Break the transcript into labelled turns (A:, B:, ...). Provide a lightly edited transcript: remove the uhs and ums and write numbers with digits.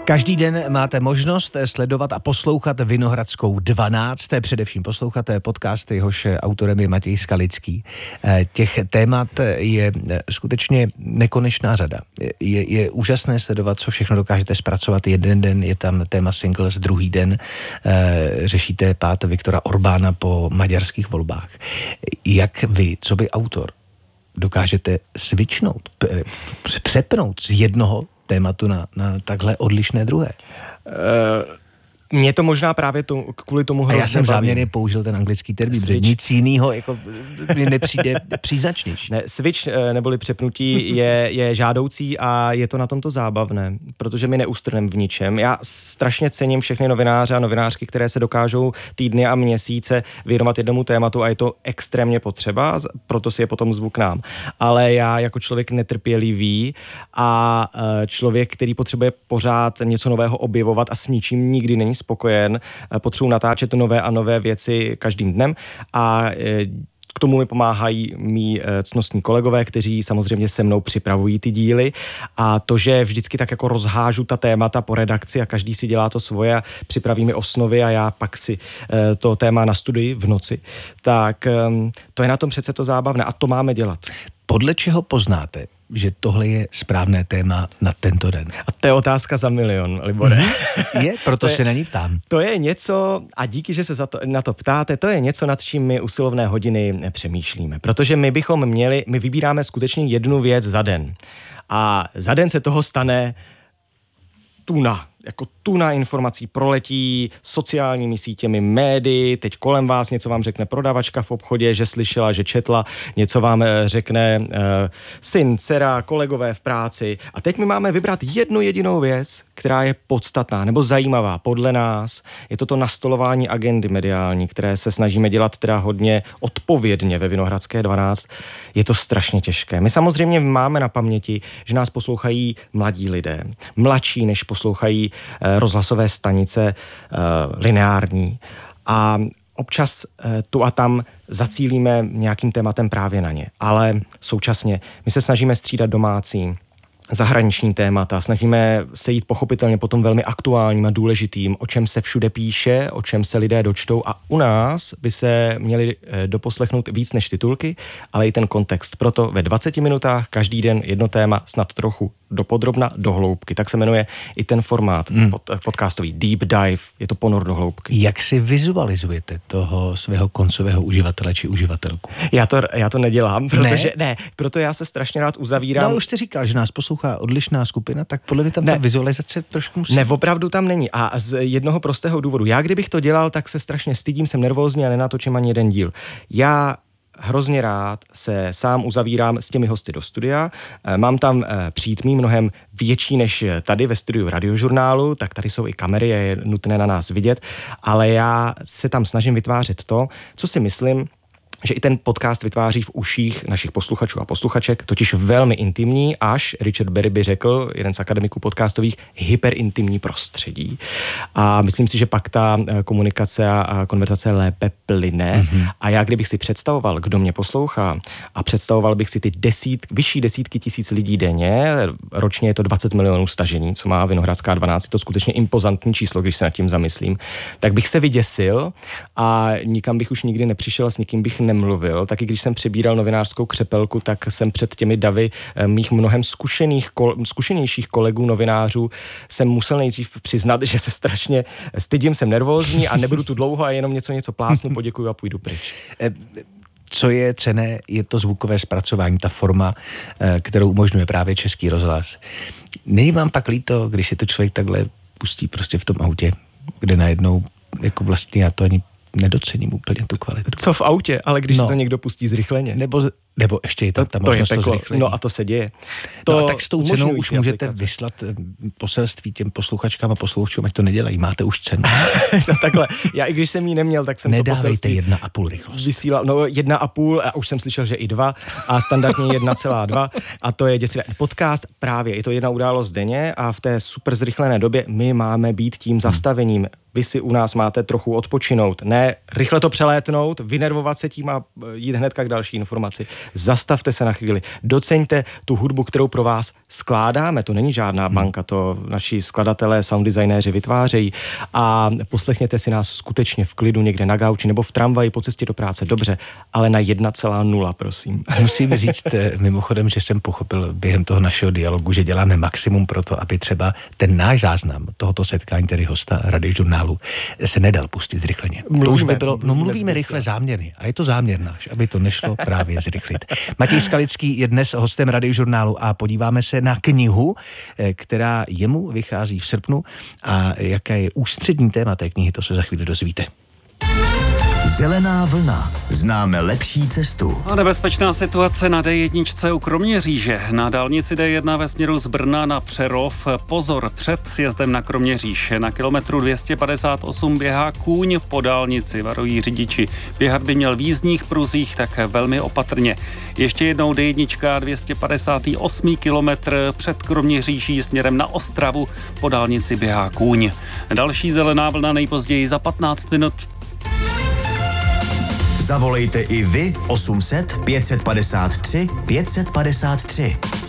A: Každý den máte možnost sledovat a poslouchat Vinohradskou 12. Především poslouchat podcast, jehož autorem je Matěj Skalický. Těch témat je skutečně nekonečná řada. Je úžasné sledovat, co všechno dokážete zpracovat. Jeden den je tam téma singles, druhý den řešíte pád Viktora Orbána po maďarských volbách. Jak vy, co by autor, dokážete switchnout, přepnout z jednoho tématu na takhle odlišné druhé?
B: Mě to možná právě kvůli tomu hrozně
A: já jsem
B: baví.
A: záměrně použil ten anglický termín, protože nic jiného jako mi nepřijde příznačnější.
B: Ne, switch neboli přepnutí je žádoucí a je to na tomto zábavné, protože my neustrneme v ničem. Já strašně cením všechny novináře a novinářky, které se dokážou týdny a měsíce věnovat jednomu tématu a je to extrémně potřeba, proto si je potom zvu k nám. Ale já jako člověk netrpělivý a člověk, který potřebuje pořád něco nového objevovat a s ničím nikdy není spokojen, potřebuji natáčet nové a nové věci každým dnem a k tomu mi pomáhají mí ctnostní kolegové, kteří samozřejmě se mnou připravují ty díly a to, že vždycky tak jako rozhážu ta témata po redakci a každý si dělá to svoje a připraví mi osnovy a já pak si to téma nastuduji v noci, tak to je na tom přece to zábavné a to máme dělat.
A: Podle čeho poznáte, že tohle je správné téma na tento den?
B: A to je otázka za milion, Libore.
A: Je, proto se na ní ptám.
B: To je něco, a díky, že se na to ptáte, to je něco, nad čím my usilovné hodiny přemýšlíme. Protože my vybíráme skutečně jednu věc za den. A za den se toho stane tuna informací proletí sociálními sítěmi, médii, teď kolem vás něco vám řekne prodavačka v obchodě, že slyšela, že četla, něco vám řekne syn, dcera, kolegové v práci. A teď my máme vybrat jednu jedinou věc, která je podstatná nebo zajímavá podle nás. Je to nastolování agendy mediální, které se snažíme dělat teda hodně odpovědně ve Vinohradské 12. Je to strašně těžké. My samozřejmě máme na paměti, že nás poslouchají mladí lidé, mladší než poslouchají rozhlasové stanice lineární a občas tu a tam zacílíme nějakým tématem právě na ně. Ale současně my se snažíme střídat domácí, zahraniční témata, snažíme se jít pochopitelně potom velmi aktuálním a důležitým, o čem se všude píše, o čem se lidé dočtou a u nás by se měli doposlechnout víc než titulky, ale i ten kontext. Proto ve 20 minutách každý den jedno téma, snad trochu dopodrobna, do hloubky. Tak se jmenuje i ten formát podcastový Deep Dive, je to ponor do hloubky.
A: Jak si vizualizujete toho svého koncového uživatele či uživatelku?
B: Já to nedělám, protože proto já se strašně rád uzavírám.
A: No už jste říkal, že nás poslouchá odlišná skupina, tak podle mě tam ta vizualizace trošku musí.
B: Ne, opravdu tam není. A z jednoho prostého důvodu. Já kdybych to dělal, tak se strašně stydím, jsem nervózní a nenatočím ani jeden díl. Já hrozně rád se sám uzavírám s těmi hosty do studia. Mám tam přítmí mnohem větší než tady ve studiu Radiožurnálu, tak tady jsou i kamery, je nutné na nás vidět, ale já se tam snažím vytvářet to, co si myslím, že i ten podcast vytváří v uších našich posluchačů a posluchaček, totiž velmi intimní, až Richard Berry by řekl, jeden z akademiků podcastových, hyperintimní prostředí. A myslím si, že pak ta komunikace a konverzace lépe plyne. A já kdybych si představoval, kdo mě poslouchá a představoval bych si ty vyšší desítky tisíc lidí denně, ročně je to 20 milionů stažení, co má Vinohradská 12, je to skutečně impozantní číslo, když se nad tím zamyslím, tak bych se vyděsil a nikam bych už nikdy nepřišel a s nikým bych nemluvil. Taky když jsem přebíral novinářskou křepelku, tak jsem před těmi davy mých mnohem zkušenějších kolegů novinářů jsem musel nejdřív přiznat, že se strašně stydím, jsem nervózní a nebudu tu dlouho a jenom něco plásnu, poděkuju a půjdu pryč.
A: Co je cenné, je to zvukové zpracování, ta forma, kterou umožňuje právě Český rozhlas. Není vám pak líto, když si to člověk takhle pustí prostě v tom autě, kde najednou jako vlastně já to ani nedocením úplně tu kvalitu.
B: Co v autě, ale když si to někdo pustí zrychleně.
A: Nebo ještě je ta možnost to zrychlení.
B: No a to se děje.
A: A tak s tou cenou už můžete vyslat poselství těm posluchačkám a posluchačům, ať to nedělají. Máte už cenu.
B: No takhle, já i když jsem ji neměl, tak jsem
A: nedávejte
B: to poselství
A: 1,5 rychlost.
B: Vysílal, 1,5 a už jsem slyšel, že i 2 a standardně 1,2 a to je děsivé. Podcast právě, je to jedna událost denně a v té super zrychlené době my máme být tím zastavením. Vy si u nás máte trochu odpočinout, ne rychle to přelétnout, vynervovat se tím a jít hnedka k další informaci. zastavte se na chvíli, doceňte tu hudbu, kterou pro vás skládáme, to není žádná banka, to naši skladatelé, sound designéři vytvářejí a poslechněte si nás skutečně v klidu někde na gauči nebo v tramvaji po cestě do práce, dobře, ale na 1,0, prosím.
A: Musím říct mimochodem, že jsem pochopil během toho našeho dialogu, že děláme maximum pro to, aby třeba ten náš záznam tohoto setkání, tedy hosta Radiožurnálu, se nedal pustit zrychleně. To už by bylo, mluvíme rychle záměrně a je to záměr náš, aby to nešlo právě zrychlit. Matěj Skalický je dnes hostem Radiožurnálu a podíváme se na knihu, která jemu vychází v srpnu a jaké je ústřední téma té knihy, to se za chvíli dozvíte.
C: Zelená vlna. Známe lepší cestu.
D: A nebezpečná situace na D1 u Kroměříže. Na dálnici D1 ve směru z Brna na Přerov. Pozor, před sjezdem na Kroměříž. Na kilometru 258 běhá kůň po dálnici, varují řidiči. Běhat by měl v jízdních pruzích, tak velmi opatrně. Ještě jednou D1 258 kilometr před Kroměříží směrem na Ostravu. Po dálnici běhá kůň. Další zelená vlna nejpozději za 15 minut.
C: Zavolejte i vy 800 553 553.